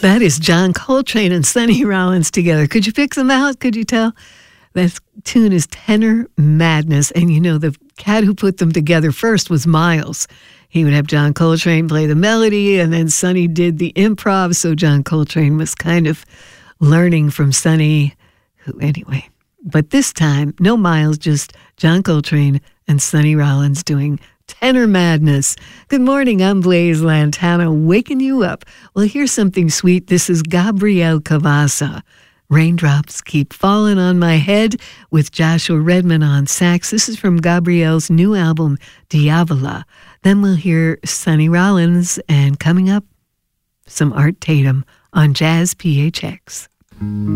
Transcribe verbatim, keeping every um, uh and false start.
That is John Coltrane and Sonny Rollins together. Could you pick them out? Could you tell? That tune is Tenor Madness. And you know, the cat who put them together first was Miles. He would have John Coltrane play the melody, and then Sonny did the improv. So John Coltrane was kind of learning from Sonny, who anyway. But this time, no Miles, just John Coltrane and Sonny Rollins doing Tenor Madness. Good morning, I'm Blaise Lantana, waking you up. Well, here's something sweet. This is Gabriel Cavassa. Raindrops Keep Falling on My Head with Joshua Redman on sax. This is from Gabriel's new album, Diavola. Then we'll hear Sonny Rollins, and coming up, some Art Tatum on Jazz P H X.